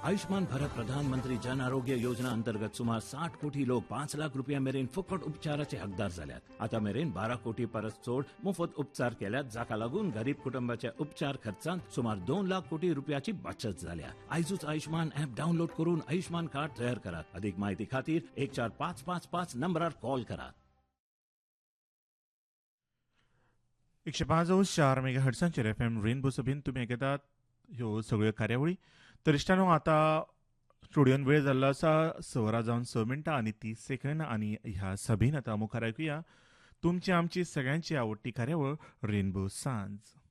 आयुष्मान भारत प्रधानमंत्री जन आरोग्य योजना अंतर्गत सुमार 60 कोटी लोक 5 लाख रुपया मेरेन फुकट उपचाराचे हकदार झाल्यात. आता मेरेन 12 कोटी परस चोड मोफत उपचार केल्यात, जाका लागून गरीब कुटुंबाच्या उपचार खर्चांत सुमार 2 लाख कोटी रुपयाची बचत झाल्या. आयजूच आयुष्मान ॲप डाउनलोड करून आयुष्मान कार्ड तयार करात. अधिक माहिती खातीर 14555 नंबरार कॉल करात. 105.4 मेगाहर्ट्झांचेर FM रेनबो सभेन तुमी आयकतात ह्यो सगळ्यो कार्यावळी. तर इश्टानो, आतां स्टुडियोन वेळ जाल्लो आसा 6:06 आनी ह्या सभेन आतां मुखार आयकुया तुमची आमची सगळ्यांची आवडटी कार्यावळ रेनबो सांज.